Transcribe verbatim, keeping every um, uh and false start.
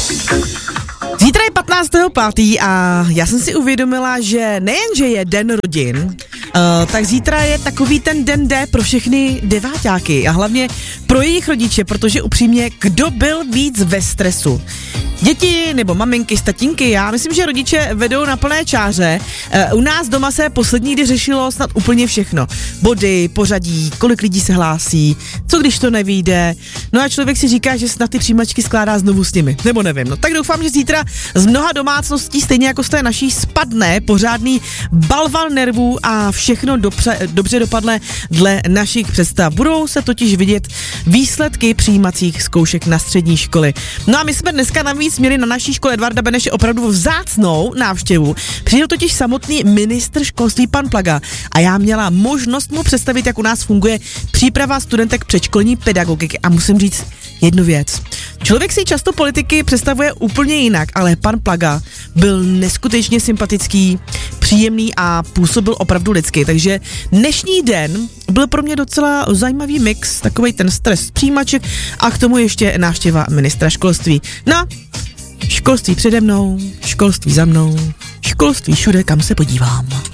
Zítra je patnáctého pátého a já jsem si uvědomila, že nejenže je den rodin, uh, tak zítra je takový ten den D pro všechny deváťáky a hlavně pro jejich rodiče, protože upřímně, kdo byl víc ve stresu? Děti nebo maminky, tatínky, já myslím, že rodiče vedou na plné čáře. Uh, u nás doma se poslední kdy řešilo snad úplně všechno. Body, pořadí, kolik lidí se hlásí, co když to nevyjde. No a člověk si říká, že snad ty přijímačky skládá znovu s nimi, nebo nevím. No tak doufám, že zítra z mnoha domácností, stejně jako z té naší, spadne pořádný balvan nervů a všechno dobře, dobře dopadne dle našich představ. Budou se totiž vidět výsledky přijímacích zkoušek na střední školy. No a my jsme dneska navíc měli na naší škole Edvarda Beneše opravdu vzácnou návštěvu. Přijel totiž samotný ministr školství pan Plaga a já měla možnost mu představit, jak u nás funguje příprava studentek předškolní pedagogiky a musím říct jednu věc. Člověk si často politiky představuje úplně jinak, ale pan Plaga byl neskutečně sympatický, příjemný a působil opravdu lidsky, takže dnešní den byl pro mě docela zajímavý mix, takovej ten stres přijímaček a k tomu ještě návštěva ministra školství. No, školství přede mnou, školství za mnou, školství všude, kam se podívám.